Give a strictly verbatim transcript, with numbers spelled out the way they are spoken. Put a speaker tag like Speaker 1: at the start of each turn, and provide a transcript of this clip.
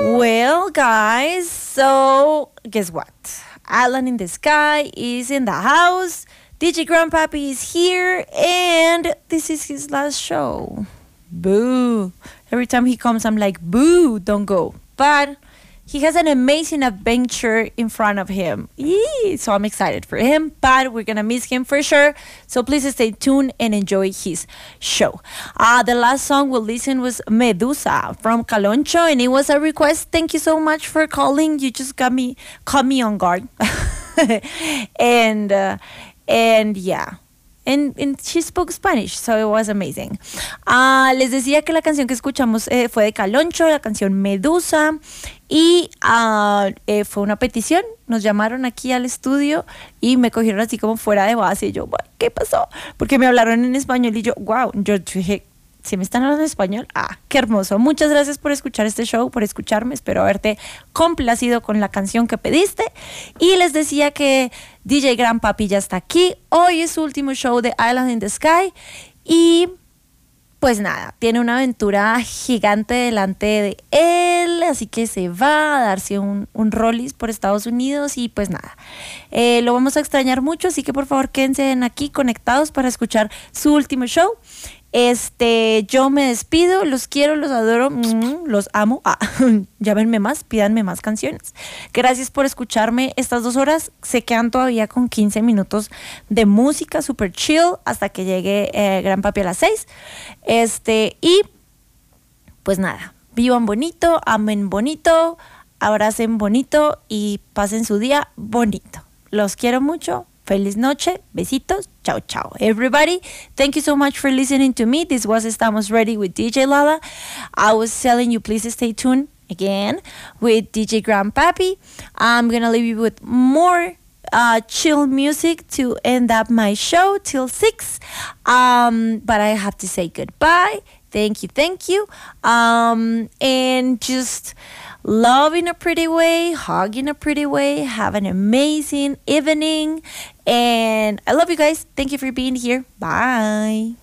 Speaker 1: Well, guys, so guess what? Island in the Sky is in the house. D J Grandpappy is here, and this is his last show. Boo. Every time he comes, I'm like, boo, don't go. But he has an amazing adventure in front of him. Yee, so I'm excited for him, but we're going to miss him for sure. So please stay tuned and enjoy his show. Uh, the last song we'll listen was Medusa from Caloncho, and it was a request. Thank you so much for calling. You just got me, caught me on guard. and, uh, and yeah. And, and she spoke Spanish, so it was amazing. Uh, les decía que la canción que escuchamos eh, fue de Caloncho, la canción Medusa. Y uh, eh, fue una petición. Nos llamaron aquí al estudio y me cogieron así como fuera de base. Y yo, ¿qué pasó? Porque me hablaron en español y yo, wow. Yo dije, ¿si me están hablando en español? Ah, qué hermoso. Muchas gracias por escuchar este show, por escucharme. Espero haberte complacido con la canción que pediste. Y les decía que D J Grandpappy ya está aquí. Hoy es su último show de Island in the Sky. Y pues nada, tiene una aventura gigante delante de él. Así que se va a darse un, un rollis por Estados Unidos. Y pues nada, eh, lo vamos a extrañar mucho. Así que por favor quédense aquí conectados para escuchar su último show. Este, yo me despido, los quiero, los adoro, los amo. Ah, llámenme más, pídanme más canciones. Gracias por escucharme estas dos horas. Se quedan todavía con quince minutos de música super chill hasta que llegue eh, Grandpappy a las seis. Este, y pues nada, vivan bonito, amen bonito, abracen bonito y pasen su día bonito. Los quiero mucho. Feliz noche, besitos, ciao ciao. Everybody, thank you so much for listening to me. This was Estamos Ready with D J Lala. I was telling you, please stay tuned again with D J Grandpappy. I'm gonna leave you with more uh, chill music to end up my show till six. Um, but I have to say goodbye. Thank you, thank you. Um, and just love in a pretty way, hug in a pretty way. Have an amazing evening. And I love you guys. Thank you for being here. Bye.